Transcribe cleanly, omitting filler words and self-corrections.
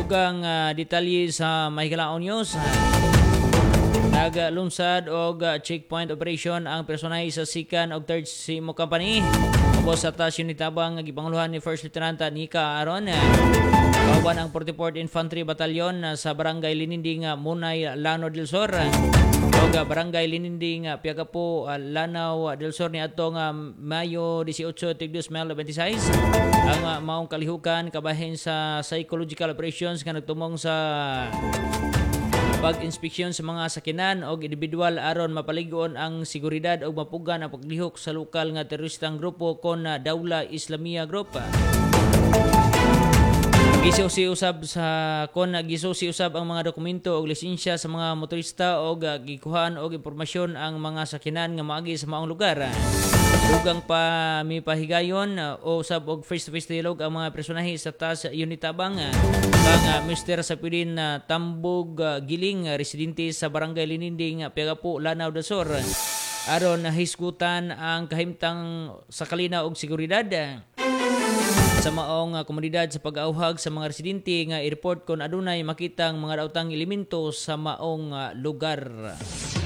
Dugang detalye sa Mahigalaon News. Naglunsad og checkpoint operation ang personahe sa Sikan og 3rd Simo Company. Ubos sa taas unit tabang gipanguluhan ni First Lieutenant Nika Aron. Kauban ang 44th Infantry Battalion sa Barangay Lininding, Munay, Lanao del Sur. Og Barangay Lininding, Piagapo, Lanao del Sur ni atong Mayo 18, tig 2026. Ang maong kalihukan kabahin sa psychological operations nga nagtumong sa pag-inspeksyon sa mga sakinan o individual aron mapaligon ang seguridad o mapugan ang paglihok sa lokal nga teroristang grupo kon Dawla Islamia Group. Gisusi-usab ang mga dokumento o lisensya sa mga motorista o gikuhaan og impormasyon ang mga sakinan nga maagi sa maong lugar. Dugang pa mipahigayon o usab og face-to-face dialogue ang mga personahe sa taas unit tabang kang Mr. Sapidin Tambog Giling, residente sa Barangay Lininding, Piagapo, Lanao del Sur, aron hisgutan ang kahimtang sa kalina og seguridad sa maong komunidad sa pag-auhag sa mga residente nga i-report kung adunay makitang mga daotang elemento sa maong lugar.